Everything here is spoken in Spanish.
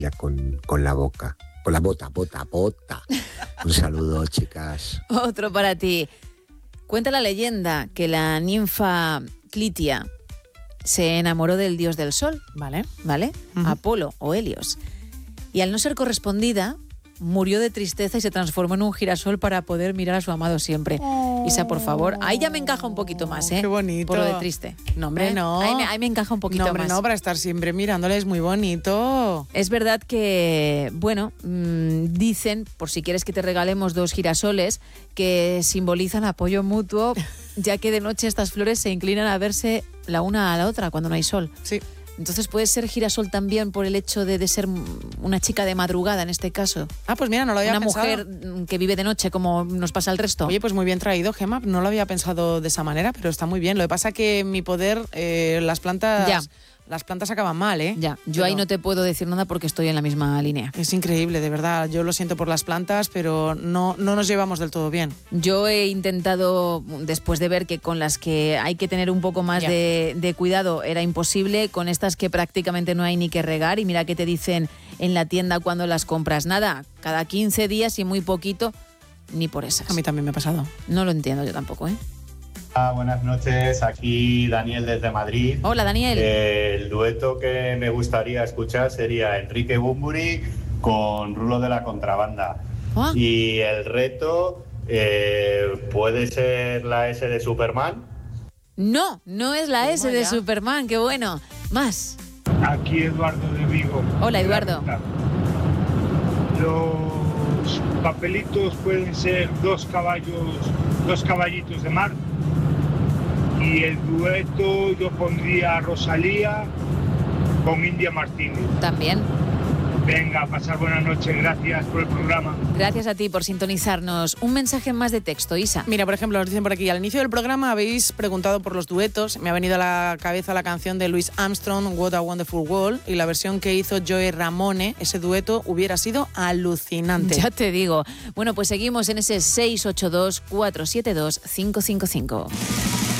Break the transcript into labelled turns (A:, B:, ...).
A: ya con la boca. Con la bota. Un saludo, chicas.
B: Otro para ti. Cuenta la leyenda que la ninfa Clitia se enamoró del dios del sol, ¿vale?
C: Uh-huh.
B: Apolo o Helios. Y al no ser correspondida, murió de tristeza y se transformó en un girasol para poder mirar a su amado siempre. Isa, por favor. Ahí ya me encaja un poquito más, ¿eh?
C: Qué bonito.
B: Por lo de triste.
C: No, hombre, no.
B: Ahí me encaja un poquito más.
C: No, para estar siempre mirándole es muy bonito.
B: Es verdad que, bueno, dicen, por si quieres que te regalemos 2 girasoles, que simbolizan apoyo mutuo, ya que de noche estas flores se inclinan a verse la una a la otra cuando no hay sol.
C: Sí.
B: Entonces puede ser girasol también por el hecho de ser una chica de madrugada en este caso.
C: Ah, pues mira, no lo había pensado.
B: Una mujer que vive de noche como nos pasa al resto.
C: Oye, pues muy bien traído, Gemma. No lo había pensado de esa manera, pero está muy bien. Lo que pasa que en mi poder, las plantas acaban mal, ¿eh?
B: Ya, yo ahí no te puedo decir nada porque estoy en la misma línea.
C: Es increíble, de verdad. Yo lo siento por las plantas, pero no nos llevamos del todo bien.
B: Yo he intentado, después de ver que con las que hay que tener un poco más de cuidado era imposible, con estas que prácticamente no hay ni que regar, y mira que te dicen en la tienda cuando las compras, nada, cada 15 días y muy poquito, ni por esas.
C: A mí también me ha pasado.
B: No lo entiendo yo tampoco, ¿eh?
D: Buenas noches, aquí Daniel desde Madrid.
B: Hola, Daniel.
D: El dueto que me gustaría escuchar sería Enrique Bunbury con Rulo de la Contrabanda.
B: ¿Ah?
D: Y el reto puede ser la S de Superman.
B: No es la S de Superman, qué bueno. Más.
E: Aquí Eduardo de Vigo.
B: Hola, Eduardo.
E: Los papelitos pueden ser 2 caballitos de mar. Y el dueto yo pondría a Rosalía con India Martínez.
B: También.
E: Venga, pasar buenas noches, gracias por el programa.
B: Gracias a ti por sintonizarnos. Un mensaje más de texto, Isa.
C: Mira, por ejemplo, nos dicen por aquí, al inicio del programa habéis preguntado por los duetos. Me ha venido a la cabeza la canción de Louis Armstrong, What a Wonderful World, y la versión que hizo Joey Ramone. Ese dueto hubiera sido alucinante.
B: Ya te digo. Bueno, pues seguimos en ese 682-472-555.